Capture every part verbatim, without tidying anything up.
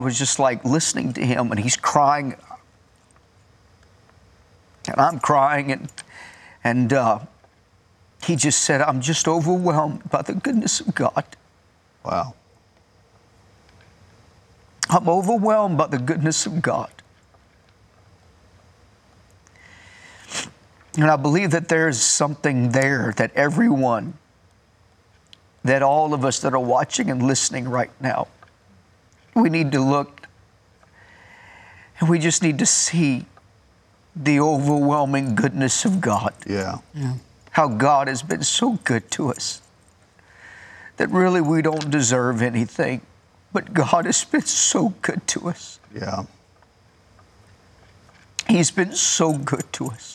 was just like listening to him, and he's crying, and I'm crying, and and uh, he just said, "I'm just overwhelmed by the goodness of God." Wow. I'm overwhelmed by the goodness of God. And I believe that there's something there that everyone, that all of us that are watching and listening right now, we need to look, and we just need to see the overwhelming goodness of God. Yeah. Yeah. How God has been so good to us, that really we don't deserve anything, but God has been so good to us. Yeah. He's been so good to us.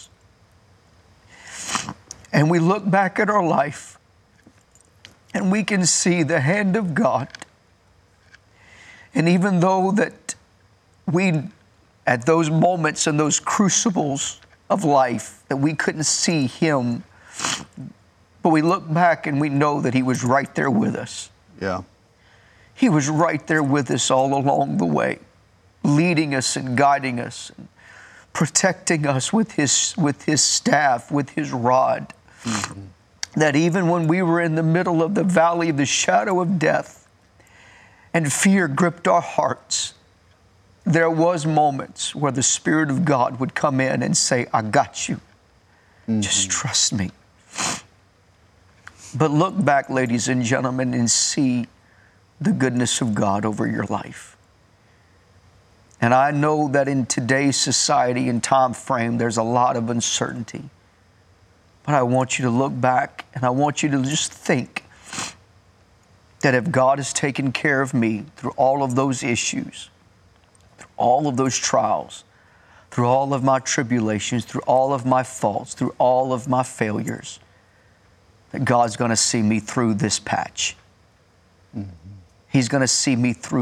And we look back at our life, and we can see the hand of God. And even though that we, at those moments and those crucibles of life, that we couldn't see Him, but we look back and we know that He was right there with us. Yeah. He was right there with us all along the way, leading us and guiding us, and protecting us with His, with His staff, with His rod. Mm-hmm. That even when we were in the middle of the valley of the shadow of death and fear gripped our hearts, there was moments where the Spirit of God would come in and say, "I got you. Mm-hmm. Just trust me." But look back, ladies and gentlemen, and see the goodness of God over your life. And I know that in today's society and time frame, there's a lot of uncertainty. But I want you to look back, and I want you to just think that if God has taken care of me through all of those issues, through all of those trials, through all of my tribulations, through all of my faults, through all of my failures, that God's going to see me through this patch. Mm-hmm. He's going to see me through